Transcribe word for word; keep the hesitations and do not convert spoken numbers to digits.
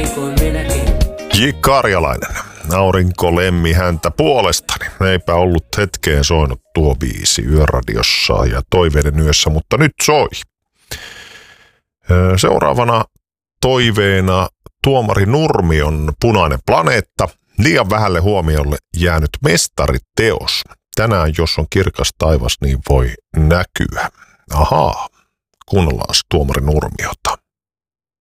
kuin minäkin. J. Karjalainen, aurinko lemmi häntä puolestani. Eipä ollut hetkeen soinut tuo biisi Yöradiossa ja Toiveiden yössä, mutta nyt soi. Seuraavana toiveena Tuomari Nurmion Punainen planeetta. Liian vähälle huomiolle jäänyt mestariteos. Tänään, jos on kirkas taivas, niin voi näkyä. Ahaa, kuunnellaan Tuomari Nurmiota.